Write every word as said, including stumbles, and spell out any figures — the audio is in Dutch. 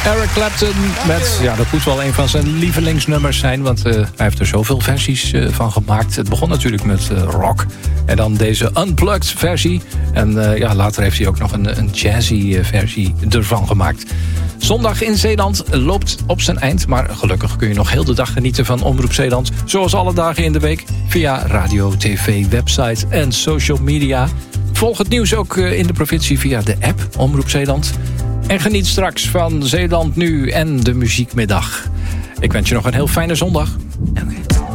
Eric Clapton met, ja, dat moet wel een van zijn lievelingsnummers zijn, want uh, hij heeft er zoveel versies uh, van gemaakt. Het begon natuurlijk met uh, rock en dan deze unplugged versie. En uh, ja, later heeft hij ook nog een, een jazzy uh, versie ervan gemaakt. Zondag in Zeeland loopt op zijn eind, maar gelukkig kun je nog heel de dag genieten van Omroep Zeeland. Zoals alle dagen in de week via radio, tv, website en social media. Volg het nieuws ook uh, in de provincie via de app Omroep Zeeland. En geniet straks van Zeeland Nu en de muziekmiddag. Ik wens je nog een heel fijne zondag. En